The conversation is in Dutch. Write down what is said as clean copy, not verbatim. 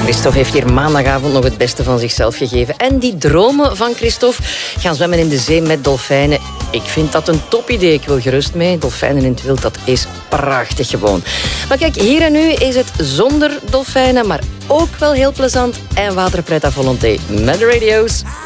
Christophe heeft hier maandagavond nog het beste van zichzelf gegeven. En die dromen van Christophe, gaan zwemmen in de zee met dolfijnen. Ik vind dat een topidee. Ik wil gerust mee. Dolfijnen in het wild, dat is prachtig gewoon. Maar kijk, hier en nu is het zonder dolfijnen, maar ook wel heel plezant. En waterpret à volonté met de radio's.